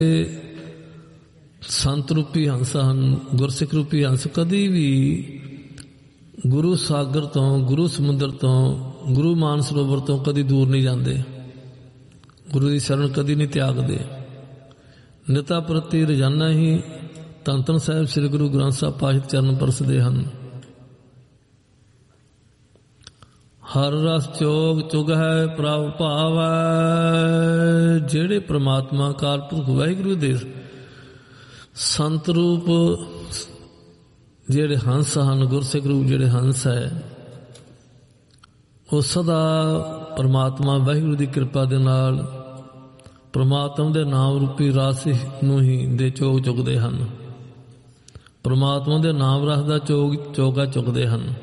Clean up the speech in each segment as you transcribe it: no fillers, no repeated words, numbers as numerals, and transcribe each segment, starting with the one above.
ਸੰਤ ਰੂਪੀ ਹੰਸ ਹਨ, ਗੁਰਸਿੱਖ ਰੂਪੀ ਹੰਸ ਕਦੀ ਵੀ ਗੁਰੂ ਸਾਗਰ ਤੋਂ, ਗੁਰੂ ਸਮੁੰਦਰ ਤੋਂ, ਗੁਰੂ ਮਾਨ ਸਰੋਵਰ ਤੋਂ ਕਦੀ ਦੂਰ ਨਹੀਂ ਜਾਂਦੇ। ਗੁਰੂ ਦੀ ਸ਼ਰਨ ਕਦੀ ਨਹੀਂ ਤਿਆਗਦੇ। ਨਿਤਾ ਪ੍ਰਤੀ ਰੋਜ਼ਾਨਾ ਹੀ ਧੰਨ ਧੰਨ ਸਾਹਿਬ ਸ੍ਰੀ ਗੁਰੂ ਗ੍ਰੰਥ ਸਾਹਿਬ ਪਾਤਸ਼ਾਹ ਚਰਨ ਪਰਸਦੇ ਹਨ। ਹਰ ਰਸ ਚੋਗ ਚੁਗ ਹੈ ਪ੍ਰਭ ਭਾਵੈ। ਜਿਹੜੇ ਪ੍ਰਮਾਤਮਾ ਅਕਾਲ ਪੁਰਖ ਵਾਹਿਗੁਰੂ ਦੇ ਸੰਤ ਰੂਪ ਜਿਹੜੇ ਹੰਸ ਹਨ, ਗੁਰਸਿੱਖ ਰੂਪ ਜਿਹੜੇ ਹੰਸ ਹੈ, ਉਹ ਸਦਾ ਪਰਮਾਤਮਾ ਵਾਹਿਗੁਰੂ ਦੀ ਕਿਰਪਾ ਦੇ ਨਾਲ ਪਰਮਾਤਮਾ ਦੇ ਨਾਮ ਰੂਪੀ ਰਸ ਨੂੰ ਹੀ ਦੇ ਚੋਗ ਚੁਗਦੇ ਹਨ। ਪਰਮਾਤਮਾ ਦੇ ਨਾਮ ਰਸ ਦਾ ਚੋਗਾ ਚੁਗਦੇ ਹਨ।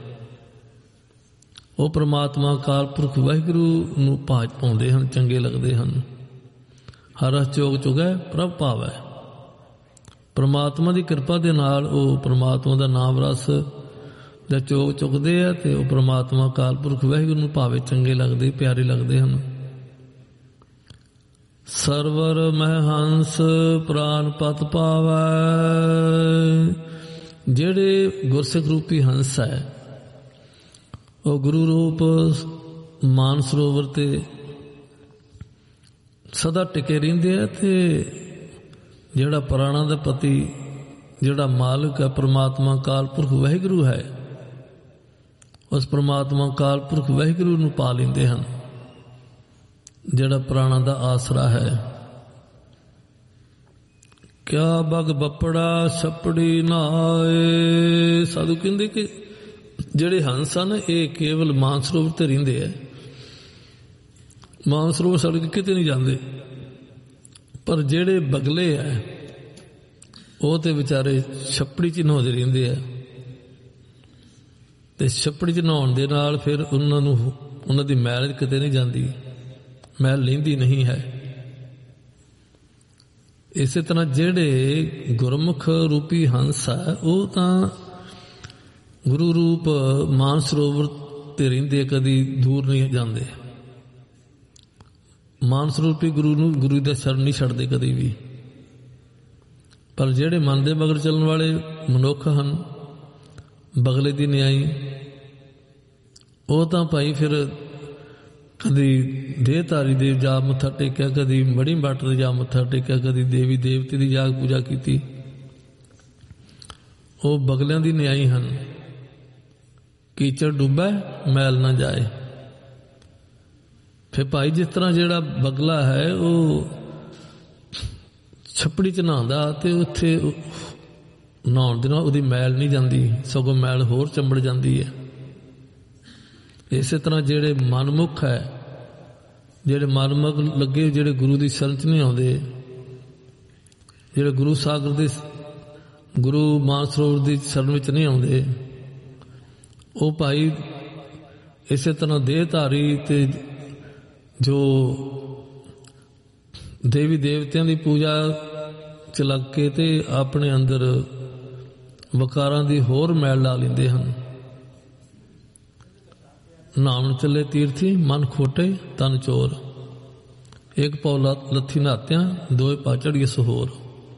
ਉਹ ਪਰਮਾਤਮਾ ਅਕਾਲ ਪੁਰਖ ਵਾਹਿਗੁਰੂ ਨੂੰ ਭਾਜ ਪਾਉਂਦੇ ਹਨ, ਚੰਗੇ ਲੱਗਦੇ ਹਨ। ਹਰ ਰਸ ਚੋਗ ਚੁਗੈ ਪ੍ਰਭ ਭਾਵੈ। ਪਰਮਾਤਮਾ ਦੀ ਕਿਰਪਾ ਦੇ ਨਾਲ ਉਹ ਪਰਮਾਤਮਾ ਦਾ ਨਾਮ ਰਸ ਦਾ ਚੋਗ ਚੁਗਦੇ ਆ ਤੇ ਉਹ ਪਰਮਾਤਮਾ ਅਕਾਲ ਪੁਰਖ ਵਾਹਿਗੁਰੂ ਨੂੰ ਭਾਵੇਂ ਚੰਗੇ ਲੱਗਦੇ, ਪਿਆਰੇ ਲੱਗਦੇ ਹਨ। ਸਰਵਰ ਮਹਿ ਹੰਸ ਪ੍ਰਾਨ ਪਤ ਪਾਵੈ। ਜਿਹੜੇ ਗੁਰਸਿੱਖ ਰੂਪੀ ਹੰਸ ਹੈ ਉਹ ਗੁਰੂ ਰੂਪ ਮਾਨ ਸਰੋਵਰ ਤੇ ਸਦਾ ਟਿਕੇ ਰਹਿੰਦੇ ਆ ਤੇ ਜਿਹੜਾ ਪ੍ਰਾਣਾਂ ਦਾ ਪਤੀ, ਜਿਹੜਾ ਮਾਲਕ ਹੈ, ਪਰਮਾਤਮਾ ਅਕਾਲ ਪੁਰਖ ਵਾਹਿਗੁਰੂ ਹੈ, ਉਸ ਪਰਮਾਤਮਾ ਅਕਾਲ ਪੁਰਖ ਵਾਹਿਗੁਰੂ ਨੂੰ ਪਾ ਲੈਂਦੇ ਹਨ, ਜਿਹੜਾ ਪ੍ਰਾਣਾਂ ਦਾ ਆਸਰਾ ਹੈ। ਕਿਆ ਬਗ ਬੱਪੜਾ ਛੱਪੜੀ ਨਾਏ। ਸਾਧੂ ਕਹਿੰਦੇ ਕਿ ਜਿਹੜੇ ਹੰਸ ਹਨ ਇਹ ਕੇਵਲ ਮਾਨ ਸਰੋਵਰ ਤੇ ਰਹਿੰਦੇ ਹੈ। ਮਾਨ ਸਰੋਵਰ ਛੱਡ ਕੇ ਕਿਤੇ ਨਹੀਂ ਜਾਂਦੇ। ਪਰ ਜਿਹੜੇ ਬਗਲੇ ਹੈ ਉਹ ਤੇ ਵਿਚਾਰੇ ਛੱਪੜੀ 'ਚ ਨਹਾਉਂਦੇ ਰਹਿੰਦੇ ਆ ਤੇ ਛੱਪੜੀ 'ਚ ਨਹਾਉਣ ਦੇ ਨਾਲ ਫਿਰ ਉਹਨਾਂ ਦੀ ਮੈਲ ਕਿਤੇ ਨਹੀਂ ਜਾਂਦੀ, ਮੈਲ ਲੈਂਦੀ ਨਹੀਂ ਹੈ। ਇਸੇ ਤਰ੍ਹਾਂ ਜਿਹੜੇ ਗੁਰਮੁਖ ਰੂਪੀ ਹੰਸ ਹੈ ਉਹ ਤਾਂ ਗੁਰੂ ਰੂਪ ਮਾਨ ਸਰੋਵਰ ਤੇ ਰਹਿੰਦੇ, ਕਦੀ ਦੂਰ ਨਹੀਂ ਜਾਂਦੇ। ਮਾਨ ਸਰੂਪੀ ਗੁਰੂ ਨੂੰ, ਗੁਰੂ ਦਾ ਸ਼ਰਨ ਨਹੀਂ ਛੱਡਦੇ ਕਦੀ ਵੀ। ਪਰ ਜਿਹੜੇ ਮਨ ਦੇ ਮਗਰ ਚੱਲਣ ਵਾਲੇ ਮਨੁੱਖ ਹਨ, ਬਗਲੇ ਦੀ ਨਿਆਈ, ਉਹ ਤਾਂ ਭਾਈ ਫਿਰ ਕਦੀ ਦੇਹਧਾਰੀ ਦੇ ਜਾ ਮੱਥਾ ਟੇਕਿਆ, ਕਦੀ ਮੜੀ ਬੱਟ ਦੇ ਜਾ ਮੱਥਾ ਟੇਕਿਆ, ਕਦੀ ਦੇਵੀ ਦੇਵਤੇ ਦੀ ਜਾ ਪੂਜਾ ਕੀਤੀ। ਉਹ ਬਗਲਿਆਂ ਦੀ ਨਿਆਈ ਹਨ। ਕੀਚੜ ਡੁੱਬੈ ਮੈਲ ਨਾ ਜਾਏ। ਫਿਰ ਭਾਈ ਜਿਸ ਤਰ੍ਹਾਂ ਜਿਹੜਾ ਬਗਲਾ ਹੈ ਉਹ ਛੱਪੜੀ 'ਚ ਨਹਾਉਂਦਾ ਤੇ ਉੱਥੇ ਨਹਾਉਣ ਦੇ ਨਾਲ ਉਹਦੀ ਮੈਲ ਨਹੀਂ ਜਾਂਦੀ, ਸਗੋਂ ਮੈਲ ਹੋਰ ਚੰਬੜ ਜਾਂਦੀ ਹੈ। ਇਸੇ ਤਰ੍ਹਾਂ ਜਿਹੜੇ ਮਨਮੁਖ ਹੈ, ਜਿਹੜੇ ਮਨਮੁਖ ਲੱਗੇ, ਜਿਹੜੇ ਗੁਰੂ ਦੀ ਸ਼ਰਨ 'ਚ ਨਹੀਂ ਆਉਂਦੇ, ਜਿਹੜੇ ਗੁਰੂ ਸਾਗਰ ਦੇ, ਗੁਰੂ ਮਾਨ ਸਰੋਵਰ ਦੀ ਸ਼ਰਨ ਵਿੱਚ ਨਹੀਂ ਆਉਂਦੇ, ਉਹ ਭਾਈ ਇਸੇ ਤਰ੍ਹਾਂ ਦੇਹਧਾਰੀ ਤੇ ਜੋ ਦੇਵੀ ਦੇਵਤਿਆਂ ਦੀ ਪੂਜਾ 'ਚ ਲੱਗ ਕੇ ਤੇ ਆਪਣੇ ਅੰਦਰ ਵਕਾਰਾਂ ਦੀ ਹੋਰ ਮੈਲ ਲਾ ਲੈਂਦੇ ਹਨ। ਨਾਮ ਚੱਲੇ ਤੀਰਥੀ ਮਨ ਖੋਟੇ ਤਨ ਚੋਰ। ਇੱਕ ਪਉ ਲੱਥੀ ਨਹਾਤਿਆਂ ਦੋਏ ਪਾ ਚੜੀਏ ਸਹੋਰ।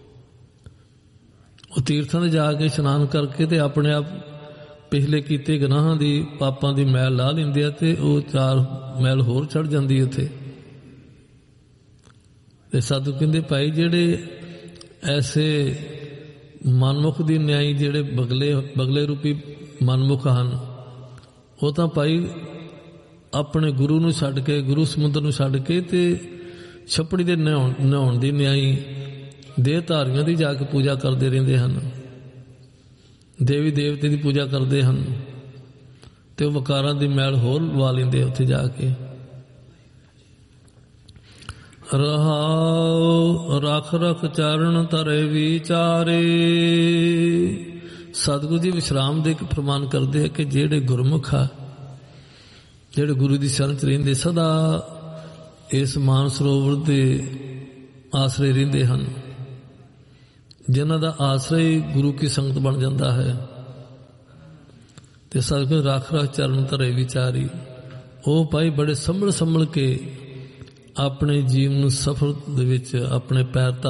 ਉਹ ਤੀਰਥਾਂ 'ਤੇ ਜਾ ਕੇ ਇਸ਼ਨਾਨ ਕਰਕੇ ਤੇ ਆਪਣੇ ਆਪ ਪਿਛਲੇ ਕੀਤੇ ਗੁਨਾਹਾਂ ਦੀ, ਪਾਪਾਂ ਦੀ ਮੈਲ ਲਾ ਲੈਂਦੇ ਆ ਤੇ ਉਹ ਚਾਰ ਮੈਲ ਹੋਰ ਚੜ ਜਾਂਦੀ ਉੱਥੇ। ਤੇ ਸਾਧੂ ਕਹਿੰਦੇ ਭਾਈ ਜਿਹੜੇ ਐਸੇ ਮਨਮੁਖ ਦੀ ਨਿਆਈ, ਜਿਹੜੇ ਬਗਲੇ ਰੂਪੀ ਮਨਮੁਖ ਹਨ, ਉਹ ਤਾਂ ਭਾਈ ਆਪਣੇ ਗੁਰੂ ਨੂੰ ਛੱਡ ਕੇ, ਗੁਰੂ ਸਮੁੰਦਰ ਨੂੰ ਛੱਡ ਕੇ ਤੇ ਛੱਪੜੀ ਦੇ ਨਹਾਉਣ ਦੀ ਨਿਆਈ, ਦੇਹਧਾਰੀਆਂ ਦੀ ਜਾ ਕੇ ਪੂਜਾ ਕਰਦੇ ਰਹਿੰਦੇ ਹਨ, ਦੇਵੀ ਦੇਵਤੇ ਦੀ ਪੂਜਾ ਕਰਦੇ ਹਨ ਤੇ ਉਹ ਵਕਾਰਾਂ ਦੀ ਮੈਲ ਹੋਰ ਲਵਾ ਲੈਂਦੇ ਉੱਥੇ ਜਾ ਕੇ। ਰਹਾਉ ਰਖ ਰਖ ਚਰਨ ਧਰੇ ਵਿਚਾਰੇ। ਸਤਿਗੁਰੂ ਜੀ ਵਿਸ਼ਰਾਮ ਦੇ ਕੇ ਫਰਮਾਨ ਕਰਦੇ ਆ ਕਿ ਜਿਹੜੇ ਗੁਰਮੁਖ ਆ, ਜਿਹੜੇ ਗੁਰੂ ਦੀ ਸ਼ਰਨ 'ਚ ਰਹਿੰਦੇ, ਸਦਾ ਇਸ ਮਾਨ ਸਰੋਵਰ ਦੇ ਆਸਰੇ ਰਹਿੰਦੇ ਹਨ, ਜਿਨ੍ਹਾਂ ਦਾ ਆਸਰਾ ਹੀ ਗੁਰੂ ਕੀ ਸੰਗਤ ਬਣ ਜਾਂਦਾ ਹੈ। ਤੇ ਸਤਿਗੁਰੂ ਰੱਖ ਰੱਖ ਚਰਨ ਧਰੇ ਵਿਚਾਰੀ। ਉਹ ਭਾਈ ਬੜੇ ਸੰਭਲ ਕੇ ਆਪਣੇ ਜੀਵਨ ਸਫਰ ਦੇ ਵਿੱਚ ਆਪਣੇ ਪੈਰ